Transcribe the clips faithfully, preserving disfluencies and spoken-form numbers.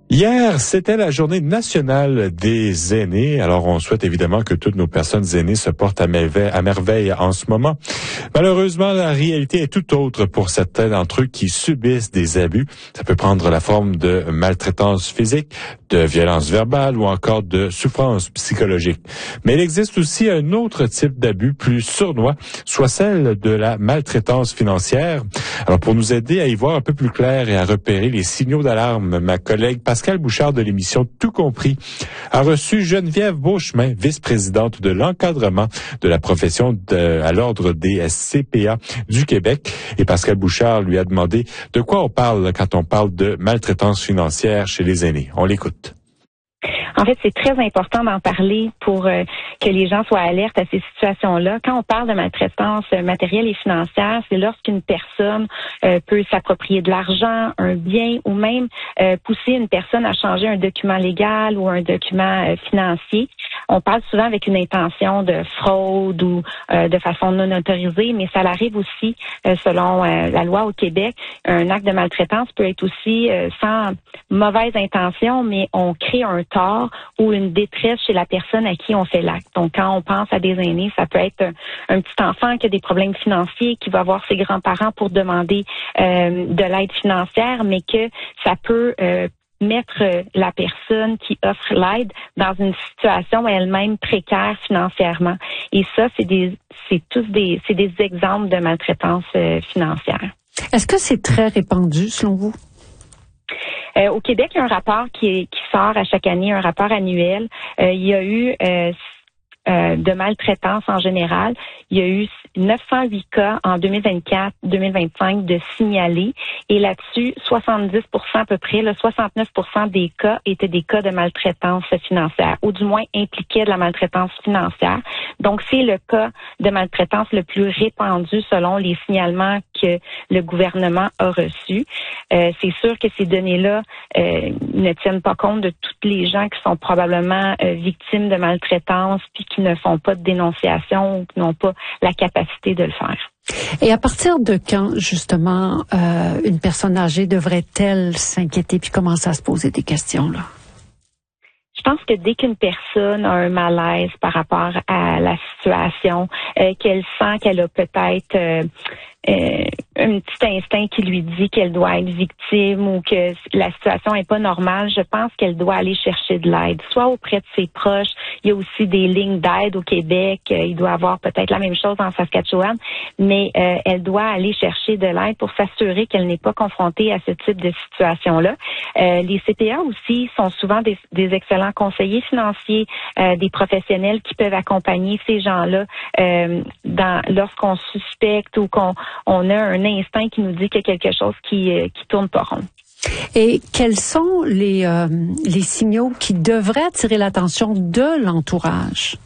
Hier, c'était la journée nationale des aînés. Alors, on souhaite évidemment que toutes nos personnes aînées se portent à merveille, à merveille en ce moment. Malheureusement, la réalité est tout autre pour certains d'entre eux qui subissent des abus. Ça peut prendre la forme de maltraitance physique, de violence verbale ou encore de souffrance psychologique. Mais il existe aussi un autre type d'abus plus sournois, soit celle de la maltraitance financière. Alors, pour nous aider à y voir un peu plus clair et à repérer les signaux d'alarme, ma collègue Pascal Bouchard de l'émission Tout compris a reçu Geneviève Beauchemin, vice-présidente de l'encadrement de la profession de, à l'Ordre des C P A du Québec. Et Pascal Bouchard lui a demandé de quoi on parle quand on parle de maltraitance financière chez les aînés. On l'écoute. En fait, c'est très important d'en parler pour euh, que les gens soient alertes à ces situations-là. Quand on parle de maltraitance matérielle et financière, c'est lorsqu'une personne euh, peut s'approprier de l'argent, un bien, ou même euh, pousser une personne à changer un document légal ou un document euh, financier. On parle souvent avec une intention de fraude ou euh, de façon non autorisée, mais ça arrive aussi, euh, selon euh, la loi au Québec, un acte de maltraitance peut être aussi euh, sans mauvaise intention, mais on crée un tort ou une détresse chez la personne à qui on fait l'acte. Donc, quand on pense à des aînés, ça peut être un, un petit enfant qui a des problèmes financiers, qui va voir ses grands-parents pour demander euh, de l'aide financière, mais que ça peut euh, mettre la personne qui offre l'aide dans une situation elle-même précaire financièrement. Et ça, c'est des, c'est tous des, c'est des exemples de maltraitance euh, financière. Est-ce que c'est très répandu, selon vous? Euh, au Québec, il y a un rapport qui, est, qui sort à chaque année, un rapport annuel. Euh, il y a eu euh, euh, de maltraitance en général. Il y a eu neuf cent huit cas en deux mille vingt-quatre deux mille vingt-cinq de signalés. Et là-dessus, soixante-dix pour cent à peu près, là, soixante-neuf pour cent des cas étaient des cas de maltraitance financière, ou du moins impliquaient de la maltraitance financière. Donc, c'est le cas de maltraitance le plus répandu selon les signalements que le gouvernement a reçus. Euh, c'est sûr que ces données-là euh, ne tiennent pas compte de toutes les gens qui sont probablement euh, victimes de maltraitance puis qui ne font pas de dénonciation ou qui n'ont pas la capacité de le faire. Et à partir de quand, justement, euh, une personne âgée devrait-elle s'inquiéter puis commencer à se poser des questions, là? Je pense que dès qu'une personne a un malaise par rapport à la situation, euh, qu'elle sent qu'elle a peut-être euh, euh, un petit instinct qui lui dit qu'elle doit être victime ou que la situation est pas normale, je pense qu'elle doit aller chercher de l'aide, soit auprès de ses proches. Il y a aussi des lignes d'aide au Québec. Il doit avoir peut-être la même chose en Saskatchewan, mais euh, elle doit aller chercher de l'aide pour s'assurer qu'elle n'est pas confrontée à ce type de situation-là. Euh, les C P A aussi sont souvent des, des excellents conseillers financiers, euh, des professionnels qui peuvent accompagner ces gens-là euh, dans lorsqu'on suspecte ou qu'on on a un instinct qui nous dit qu'il y a quelque chose qui euh, qui tourne pas rond. Et quels sont les euh, les signaux qui devraient attirer l'attention de l'entourage?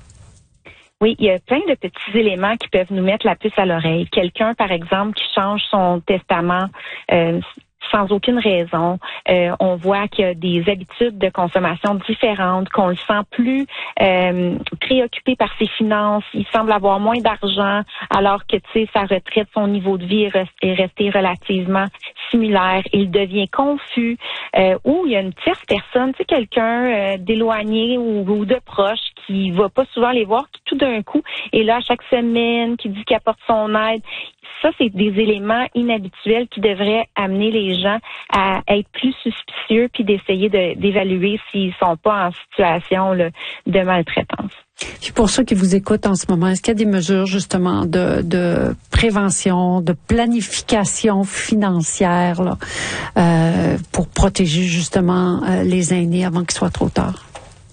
Oui, il y a plein de petits éléments qui peuvent nous mettre la puce à l'oreille. Quelqu'un, par exemple, qui change son testament euh, sans aucune raison. Euh, on voit qu'il y a des habitudes de consommation différentes, qu'on le sent plus euh, préoccupé par ses finances. Il semble avoir moins d'argent, alors que, tu sais, sa retraite, son niveau de vie est resté relativement similaire. Il devient confus. Euh, ou il y a une tierce personne, tu sais, quelqu'un euh, d'éloigné ou, ou de proche qui va pas souvent les voir, qui tout d'un coup est là chaque semaine, qui dit qu'il apporte son aide. Ça, c'est des éléments inhabituels qui devraient amener les gens à être plus suspicieux puis d'essayer de, d'évaluer s'ils sont pas en situation là, de maltraitance. Puis pour ceux qui vous écoutent en ce moment, est-ce qu'il y a des mesures justement de, de prévention, de planification financière là, euh, pour protéger justement euh, les aînés avant qu'il soit trop tard?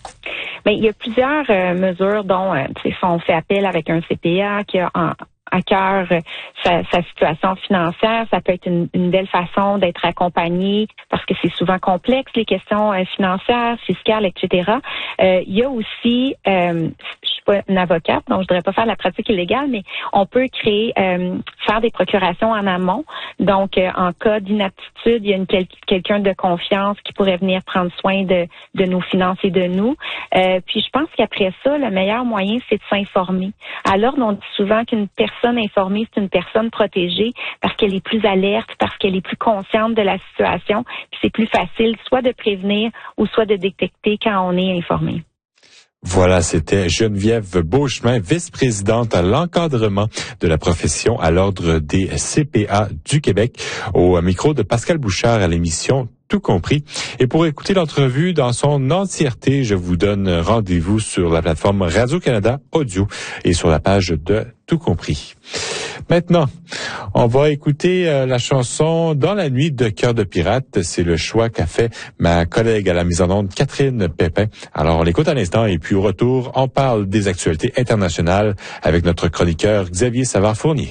Bien, il y a plusieurs euh, mesures dont euh, on fait appel avec un C P A qui a en à cœur sa, sa situation financière. Ça peut être une, une belle façon d'être accompagné parce que c'est souvent complexe, les questions euh, financières, fiscales, et cetera. Euh, il y a aussi, euh, je suis pas une avocate, donc je voudrais pas faire la pratique illégale, mais on peut créer, euh, faire des procurations en amont. Donc, euh, en cas d'inaptitude, il y a une, quel, quelqu'un de confiance qui pourrait venir prendre soin de, de nos finances et de nous. Euh, puis, je pense qu'après ça, le meilleur moyen, c'est de s'informer. À l'ordre, on dit souvent qu'une personne personne informée, c'est une personne protégée parce qu'elle est plus alerte, parce qu'elle est plus consciente de la situation. Puis c'est plus facile soit de prévenir ou soit de détecter quand on est informé. Voilà, c'était Geneviève Beauchemin, vice-présidente à l'encadrement de la profession à l'Ordre des C P A du Québec, au micro de Pascal Bouchard à l'émission Tout compris. Et pour écouter l'entrevue dans son entièreté, je vous donne rendez-vous sur la plateforme Radio-Canada Audio et sur la page de Tout compris. Maintenant, on va écouter euh, la chanson Dans la nuit de Cœur de pirate. C'est le choix qu'a fait ma collègue à la mise en onde, Catherine Pépin. Alors, on l'écoute à l'instant et puis au retour, on parle des actualités internationales avec notre chroniqueur Xavier Savard-Fournier.